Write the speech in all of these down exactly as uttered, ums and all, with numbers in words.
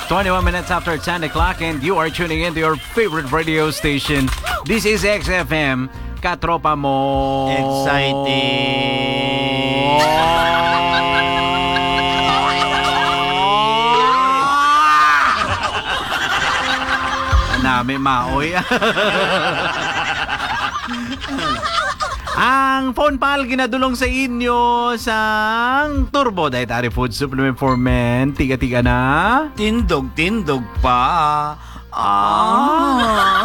twenty-one minutes after ten o'clock and you are tuning into your favorite radio station. This is X F M. Katropa mo. Exciting. Nami maoy. Ang phone pal ginadulong sa inyo sang Turbo Dietary Food Supplement for Men. Tiga-tiga na. Tindog-tindog pa. Ah.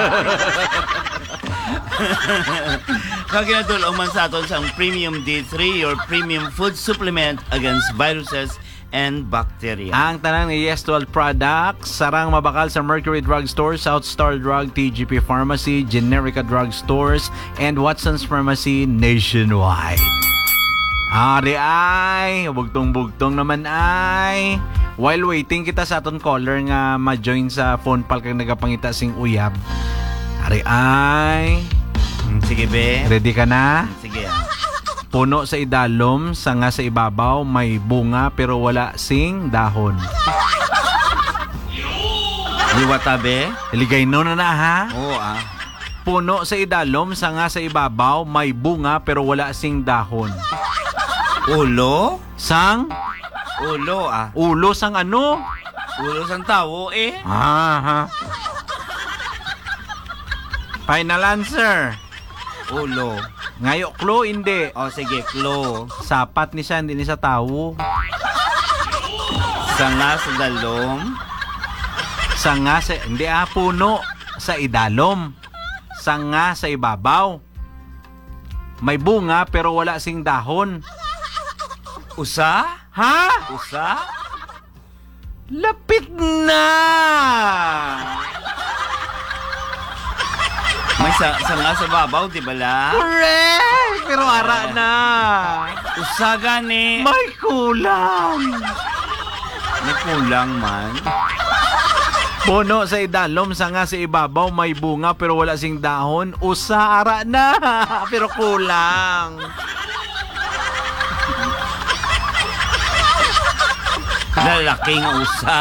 Kaginadulong man sa aton sang Premium D three, your premium food supplement against viruses and bacteria. Ang tanang ni Yes twelve products, sarang mabakal sa Mercury Drug Store, South Star Drug, T G P Pharmacy, Generica Drug Stores, and Watson's Pharmacy nationwide. Ari ay, bugtong-bugtong naman ay. While waiting kita sa aton caller nga ma-join sa phone pal kang nagapangita sing uyab. Ari ay. Sige be. Ready ka na? Sige. Puno sa idalom, sanga sa ibabaw, may bunga pero wala sing dahon. Liwata be? Iligay no na na ha? Oo ah. Puno sa idalom, sanga sa ibabaw, may bunga pero wala sing dahon. Ulo? Sang? Ulo ah. Ulo sang ano? Ulo sang tao eh. Ah, ha. Final answer. Ulo. Ngayo, klo, hindi. O sige, klo. Sapat ni siya, hindi ni sa tao. Sanga sa dalom. Sanga sa, hindi ah, puno sa idalom. Sanga sa ibabaw. May bunga pero wala sing dahon. Usa? Ha? Usa? Lapit na! May sa sanga sa babaw, di ba la? Correct! Pero ara na. Usa gani. May kulang. May kulang man. Puno sa idalom, sanga sa ibabaw, may bunga pero wala sing dahon. Usa, ara na. Pero kulang. Lalaki nga usa.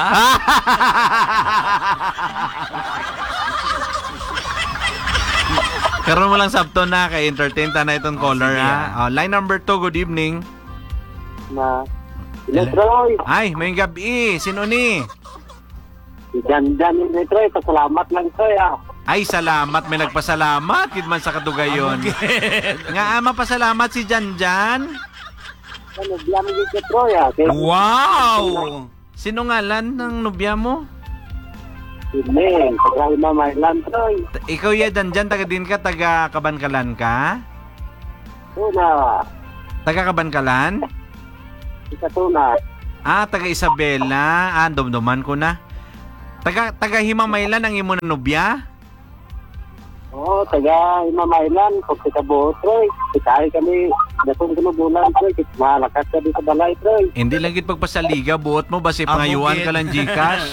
Karoon mo lang sabto na kay entertain ta na itong caller sige, ha. Oh, line number two, good evening. Na Troy. Ay, may gabi. Sino ni? Diyan diyan ni Troy, pasalamat lang Troy ah. Ay, salamat. May nagpasalamat. Kidman sa kadugayon. Nga ama pasalamat si Janjan. Ano bilang ni Troy ah. Kaya, Wow! Sino ngalan ng nobya mo? Amen. Pagkain na may land Troy. T- Ikaw ya Janjan, taga din ka, taga Kabankalan ka? Tuna. Taga Kabankalan? Isa tuna. Ah, taga Isabela. Ah, dumduman ko na. Taga, taga Himamaylan ang imo na nobya? Oo, taga Imamaylan. Pag sa kabuo Troy. Kitay kami. Datong kumubulan Troy. Malakas ka dito sa balay Troy. Hindi lang gid pagpasaliga, buot mo basi pangayuan ka lang Gcash.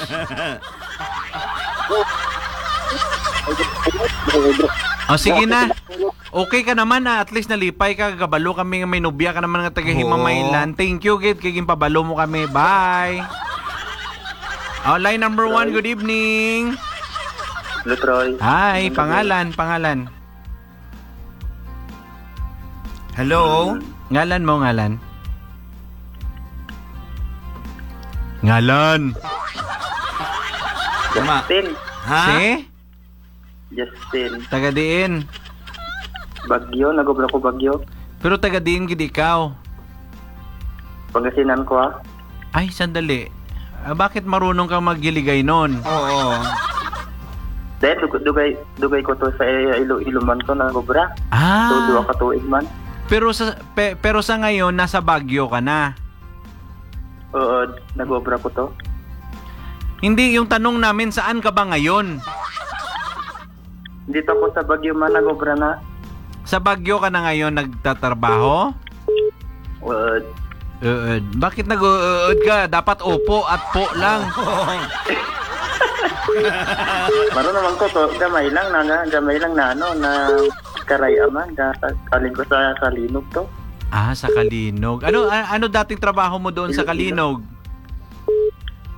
Oh, sige na. Okay ka naman na, at least nalipay ka, kabalo kami nga may nobya ka naman nga taga Himamaylan. Thank you, gid kay gimpabalo mo kami. Bye. Oh, line number one, good evening. Hello Troy. Hi, pangalan, pangalan. Hello? Ngalan mo, ngalan. Ngalan. Justin. Ha? Si? Justin. Taga diin. Bagyo. Nagobra ko Bagyo. Pero taga diin gid ikaw. Pangasinan ko ah. Ay, sandali. Ah, bakit marunong kang maggiligay nun? Oo. Dahil dug- dugay dugay ko to sa ilo-iluman ko nagobra. Ah. So duwa ka tuig man. Pero sa pe, pero sa ngayon nasa Baguio ka na. Oo, nagobra ko to. Hindi yung tanong namin, saan ka ba ngayon? Dito ko sa Bagyo man nagobra na. Sa Baguio ka na ngayon nagtatrabaho? Uh, Uh, bakit nag-uud ka? Dapat opo at po lang. Maro naman ko to, gamay lang na gamay lang na ano na karayaman ka kaling ko sa Kalinog to. Ah, sa Kalinog. Ano a- ano dating trabaho mo doon sa Kalinog?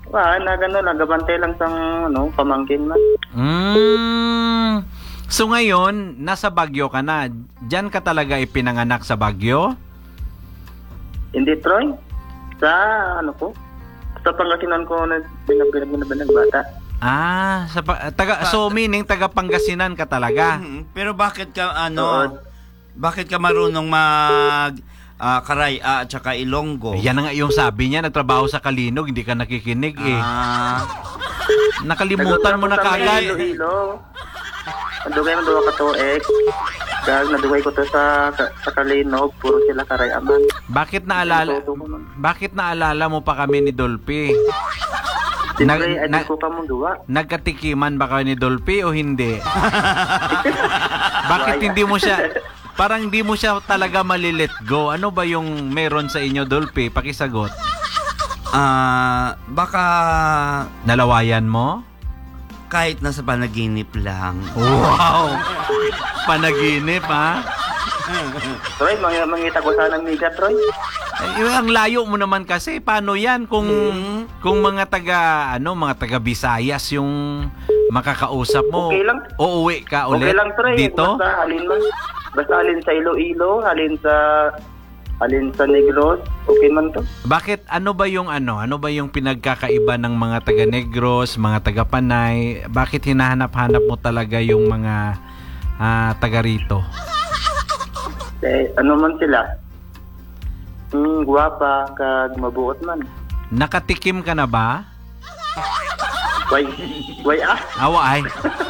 Wala, na gano'n, nagabantay lang sa ano, pamangkin man. Mm. So ngayon, nasa Baguio ka na. Diyan ka talaga ipinanganak sa Baguio? Hindi, Troy. Sa, ano ko, sa Pangasinan ko na pinag-pinag bata. Ah, sa pa- taga so meaning taga Pangasinan ka talaga. Mhm. Pero bakit ka, ano, Oo. bakit ka marunong mag ah, Karaya at saka Ilonggo? Yan na nga yung sabi niya, nagtrabaho sa Kalinog, hindi ka nakikinig eh. Ah, Nakalimutan mo na kagad. Ilo-ilo. Nadugay mo doon ka to, eh. Kag nadugay ko to sa, sa Kalinog, puro sila karayaman. Bakit naalala Bakit naalala mo pa kami ni Dolphy? Nag, Siyempre, na, idol ko ka mong duwa. nagkatikiman ba kayo ni Dolphy o hindi? Bakit hindi mo siya parang hindi mo siya talaga mali-let go? Ano ba yung meron sa inyo, Dolphy? Pakisagot. ah, baka Nalawayan mo? kahit nasa panaginip lang. Wow! Panaginip, ha? Troy, mang, mangita ko sana ng miga, Troy. Eh, ang layo mo naman kasi. Paano yan kung kung mga taga ano, mga taga Visayas yung makakausap mo? Okay lang. Uuwi ka ulit Okay lang, Troy. dito? Basta alin man. Basta alin sa Iloilo, alin sa alin sa Negros, okay man to. Bakit ano ba yung ano? Ano ba yung pinagkakaiba ng mga taga Negros, mga taga Panay? Bakit hinahanap-hanap mo talaga yung mga ah, taga rito? Eh, ano man sila? Hmm, guwapa, kag mabuot man. Nakatikim ka na ba? Way, way ah. Awa ay.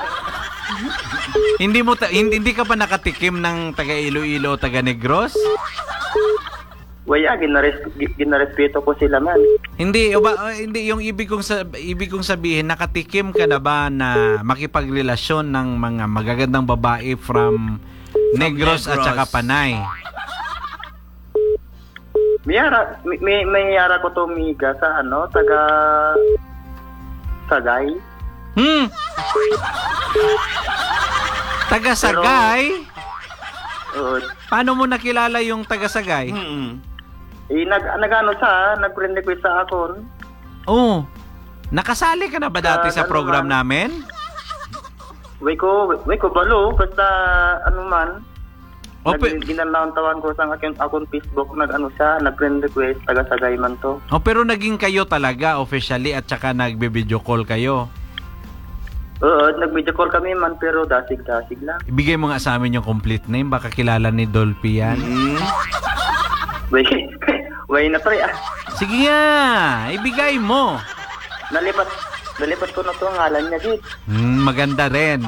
hindi mo ta- hindi, hindi ka pa nakatikim ng taga Iloilo, taga Negros? Way ah, ginares, ginarespeto ko sila man. Hindi, o ba, uh, hindi yung ibig kong sab- ibig kong sabihin, nakatikim ka na ba na makipagrelasyon ng mga magagandang babae from Negros, at Negros. saka Panay? Miyara, may, may, may yara ko to miga sa ano, taga Sagay. Hmm. Taga Sagay? Oo. Paano mo nakilala yung taga Sagay? Mm-mm. Eh, nag, nag-ano sa, nag-friend request sa akon. Oh. Nakasali ka na ba dati Ah, sa ano program man? namin? Way ko, way ko balo, basta ano man. O, Nag, pe- ginalawan tawan ko sa akin akon Facebook, nag-ano siya, nag-friend request, taga Sagay man to. oh, pero naging kayo talaga officially at saka nagbe-video call kayo. Oo, nag-video call kami man, pero dasig-dasig lang. Ibigay mo nga sa amin yung complete name, baka kilala ni Dolphy yan. Mm. Way, way na to ah. Sige nga, ibigay mo. Nalipat, nalipat ko na to ang ngalan niya, Jit. Hmm, maganda rin.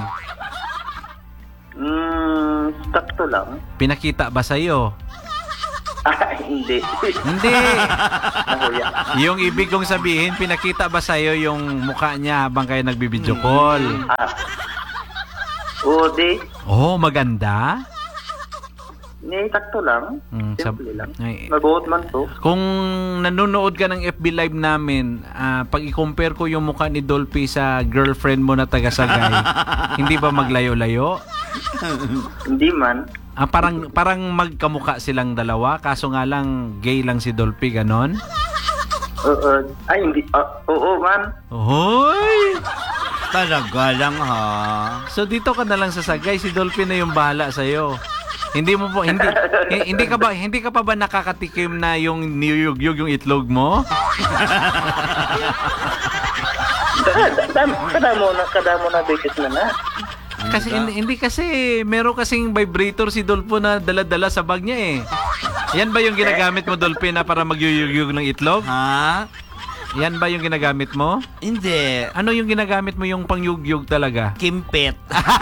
Hmm, sakto lang. Pinakita ba sa'yo? Ah, hindi. Hindi. Nahuya. Yung ibig kong sabihin, pinakita ba sa'yo yung mukha niya habang kayo nagbibideo call? Ah. Oo, di. Oh, maganda. Ni, sakto lang. Hmm, sab- Simple lang. Ay, Mabuot man to. kung nanonood ka ng F B Live namin, ah, pag i-compare ko yung mukha ni Dolphy sa girlfriend mo na taga Sagay, hindi ba maglayo-layo? Hindi man. Ah, parang parang magkamukha silang dalawa, kaso nga lang gay lang si Dolphy, ganon? Oo. Ay, hindi. Ah, oo, man. Hoy! Talaga lang ha. So dito ka na lang sa Sagay, si Dolphy na yung bahala sa Hindi mo po hindi hi- hindi ka ba hindi ka pa ba nakakatikim na yung niyugyug yung itlog mo? Kada kada mo na kada mo na beses na na. Kasi hindi, hindi kasi meron kasing vibrator si Dolphy na dala-dala sa bag niya eh. Yan ba yung ginagamit mo, Dolphy, na para magyuyugyug ng itlog? Ha? Yan ba yung ginagamit mo? Hindi. Ano yung ginagamit mo yung pangyugyug talaga? Kimpet.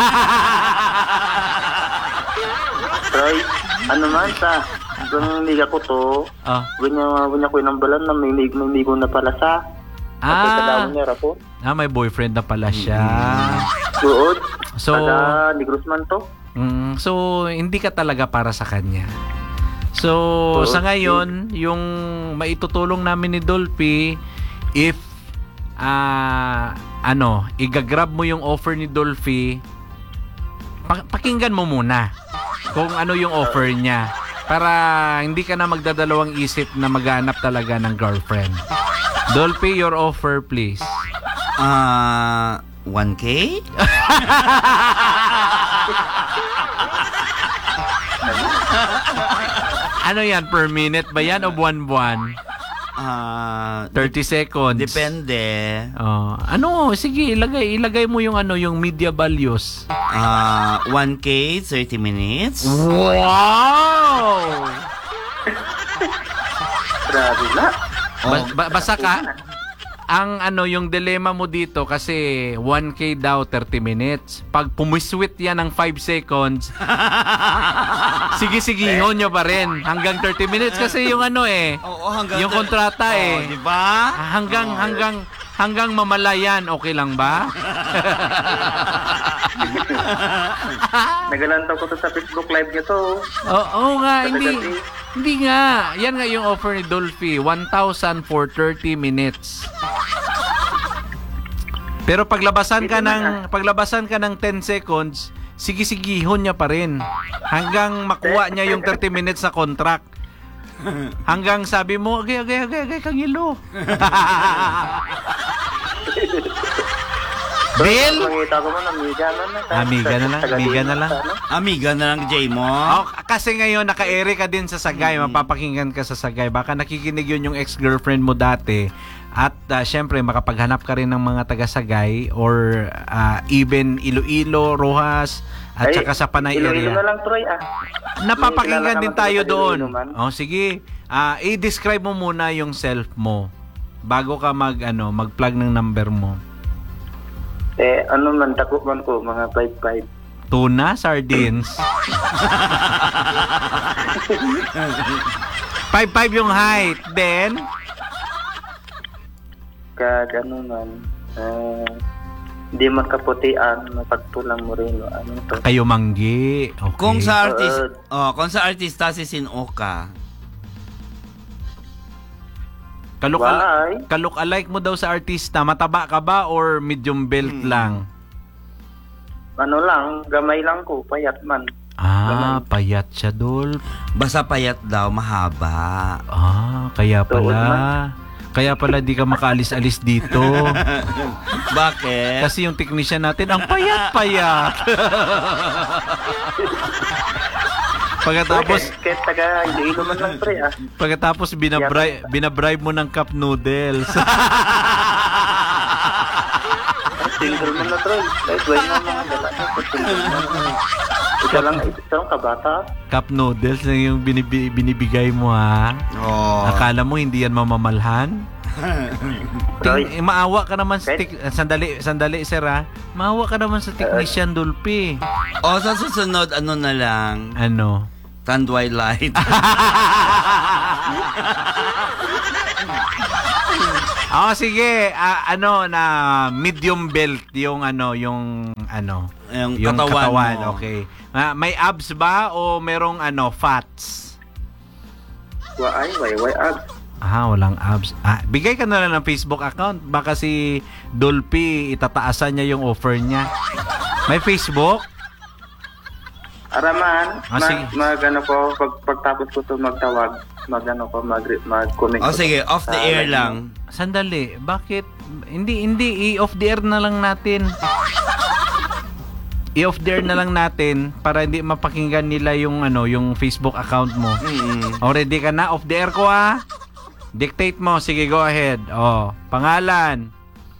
Troy, ano man sa ang miga ko to, Ah. winya winya ko ng balan na may mig may migo na pala sa. Kasi Ah, kadawon niya rapo. ah, may boyfriend na pala siya. Suod. So, Taga Negros man to. mm, so hindi ka talaga para sa kanya. So, Oo. sa ngayon, yung maitutulong namin ni Dolphy, if ah ano, igagrab mo yung offer ni Dolphy, pa- pakinggan mo muna kung ano yung offer niya para hindi ka na magdadalawang isip na maghanap talaga ng girlfriend. Dolphy, your offer, please. Ah, one K? Ano yan, per minute ba yan o buwan-buwan? Ah, thirty seconds. depende. Oh, ano, sige, ilagay ilagay mo yung ano, yung media values. Ah, one K, thirty minutes. Wow! Grabe na. Ba- ba- basta ka, ang ano, yung dilemma mo dito kasi one K daw thirty minutes. Pag pumiswit yan ng five seconds, sige-sigihon nyo pa rin hanggang thirty minutes kasi yung ano eh, Oo, hanggang yung kontrata Oh, eh. di ba? Hanggang hanggang hanggang mamalayan, okay lang ba? Nagalantaw ko to sa Facebook Live niya to. Oo, oo nga, hindi Gabi. hindi nga. Yan nga yung offer ni Dolphy, one thousand for thirty minutes. Pero paglabasan ka ng paglabasan ka ng ten seconds, sige-sigihon niya pa rin hanggang makuha niya yung thirty minutes na contract. Hanggang sabi mo, agay, agay, agay, agay, kang ilo. Bill? Mangita ko mo, amiga na na. Amiga na lang, amiga na lang. Amiga na lang, Jay mo. Oh, kasi ngayon naka-ere ka din sa Sagay, mapapakinggan ka sa Sagay. Baka nakikinig yun yung ex-girlfriend mo dati. At uh, syempre makapaghanap ka rin ng mga taga-Sagay or uh, even Iloilo, Rojas at Ay, saka sa Panay Iloilo na area. lang, Troy, ah. Napapakinggan May din kilala tayo naman sa doon. Iloilo man. Oh, sige. Ah, i-describe mo muna yung self mo bago ka mag ano, mag-plug ng number mo. Eh, ano man, takot man ko, mga five five. Tuna, sardines. five five yung height. Then, Kag, ano man, eh, di man kaputian, mapagpulang mo rin, ano to. kayo manggi. Okay. Kung sa artist, Uh, oh, kung sa artista si Sinoka. Kalok, Why? kalok alike mo daw sa artista, mataba ka ba or medium build Hmm. lang? Ano lang, gamay lang ko, payat man. Ah, payat siya, Dolph. Basta payat daw, mahaba. Ah, kaya Tuod pala. man. Kaya pala di ka makaalis-alis dito. Bakit? Kasi yung technician natin, ang payat-payat. Pagkatapos, Kahit, kahit taga, Iloilo man lang, pre, ah. pagkatapos binabri- binabribe mo ng cup noodles. Single man na, Troy. Kahit wala yung mga lalaki ko, single man. Isa lang, isa lang kabata. Cup noodles na yung binibi- binibigay mo, ha? Oh. Akala mo hindi yan mamamalhan? Troy, Ting- eh, maawa ka naman sa Kahit- tek- sandali, sandali, sir, ha? Maawa ka naman sa technician, Dolphy. O, sa susunod, ano na lang? Ano? Tanduay Light. Oh, sige. Ah, ano na medium belt yung ano, yung ano, Yung katawan mo. Okay. Ah, may abs ba o merong ano, fats? waay, way, way, ab. Ah, walang abs. Ah, bigay ka na lang ng Facebook account. Baka si Dolphy itataasan niya yung offer niya. May Facebook? Araman, Ah, mag, sige. mag, ano ko, pag, pagtapos ko to magtawag, mag, ano ko, mag, mag-comment. O, ko sige, to off the sa air live lang. Sandali. Bakit? Hindi, hindi. I-off the air na lang natin. I-off the air na lang natin para hindi mapakinggan nila yung ano, yung Facebook account mo. Mm. O, ready ka na? Off the air ko, ha? Dictate mo. Sige, go ahead. O, pangalan.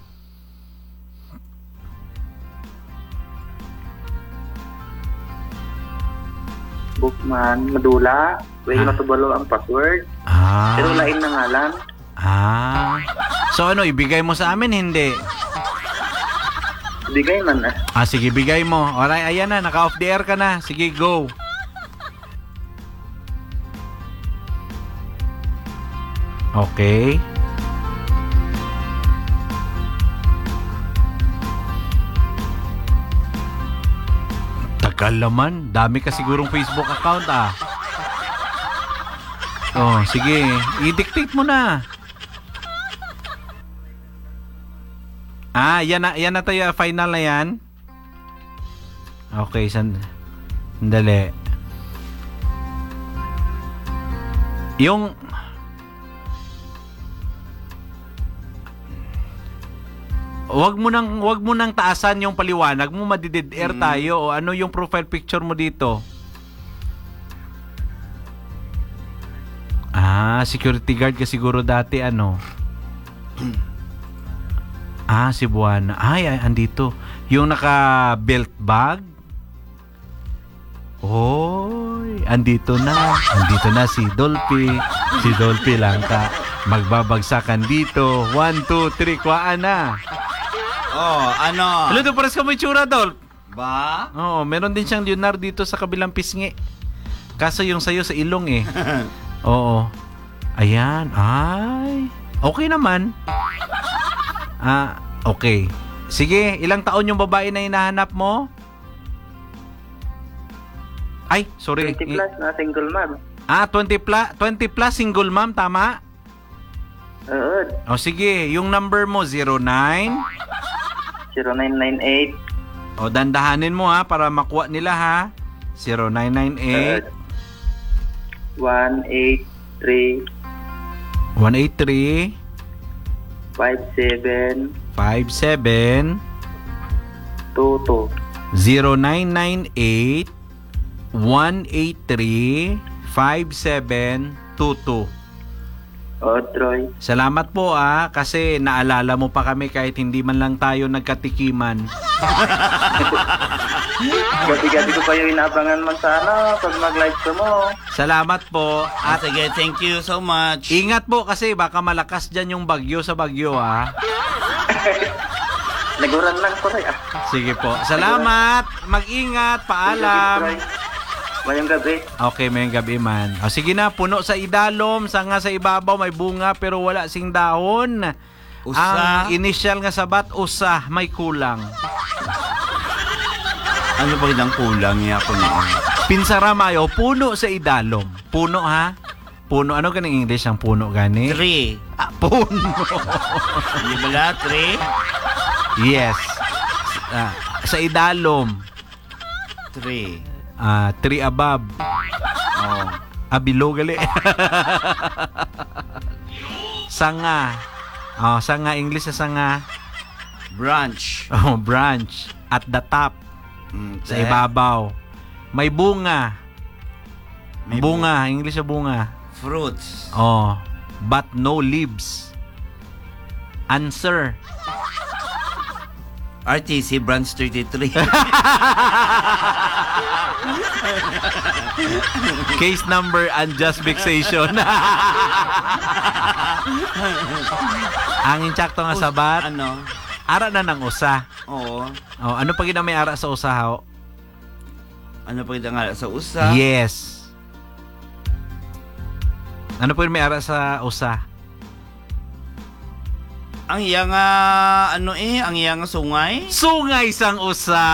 Bookman, madula, way Ah. matubalo ang password, Ah. pero lain na ngalan. Ah. So, ano, ibigay mo sa amin? Hindi. Bigay man ah. Ah, sige, bigay mo. Alright, ayan na. Naka-off the air ka na. Sige, go. Okay. Tagal naman. Dami ka sigurong Facebook account, ah. Oh, sige. I-dictate mo na. Ah, yan na, yan na tayo. Final na yan. Okay, sand sandali. Yung Wag mo nang wag mo nang taasan yung paliwanag mo, madidid air Mm. tayo. O ano yung profile picture mo dito? Ah, security guard ka siguro dati ano. Ah, si Buwana. Ay, ay, andito. Yung naka-belt bag. Hoy, andito na. Andito na si Dolphy. Si Dolphy lang ka. Magbabagsakan dito. One, two, three, kuhaan na. Oh, ano? Hello, pares ka mo itsura, Dolph. Ba? Oo, meron din siyang Leonardo dito sa kabilang pisngi. Kaso yung sayo sa ilong eh. Oo. Ayan. Ay. Okay naman. Ah, okay. Sige, ilang taon yung babae na hinahanap mo? Ay, sorry. twenty plus na single mom. Ah, twenty plus, twenty plus single mom, tama? Oo. O sige, yung number mo zero nine. zero nine nine eight. O dandahanin mo ha para makuha nila ha. zero nine nine eight one eight three one eight three five seven five seven two two. zero nine nine eight one eight three five seven two two. Oh, Troy. Salamat po ah kasi naalala mo pa kami kahit hindi man lang tayo nagkatikiman. Gabi-gabi ko pa yung inaabangan man sa ano, pag mag-live ko mo. Salamat po. Ah, sige, thank you so much. Ingat po kasi baka malakas dyan yung bagyo sa bagyo ah. Naguran lang ko rin. Ah. Sige po. Salamat. Mag-ingat. Paalam. Mayong gabi. Okay, may gabi man. O, sige na, puno sa idalom, sanga sa ibabaw, may bunga pero wala sing dahon. Usa. Ang initial nga sabat, usa, may kulang. Ano ba ang kulang niya ako noon? Pinsara mayo, puno sa idalom. Puno ha? Puno, ano ganing English ang puno gani? Three. Ah, puno. Di ba three? Yes. Ah, sa idalom. Three. Ah, three above. Oh. Ah, below gali. Sanga. Oh, sanga, English sa sanga. Branch. Oh, branch. At the top. Mm, Sa ibabaw. May bunga. May bunga. English sa bunga. Fruits. Oh. But no leaves. Answer. R T C Branch thirty-three. Case number unjust vexation. Ang insakto nga sabat. Ano? Ara na ng usa. Oo. Oh, ano pa gina may ara sa usa ho? Ano pa kita nga sa usa? Yes. Ano pa may ara sa usa? Ang iya nga, ano eh, ang iya nga sungay? Sungay sang usa.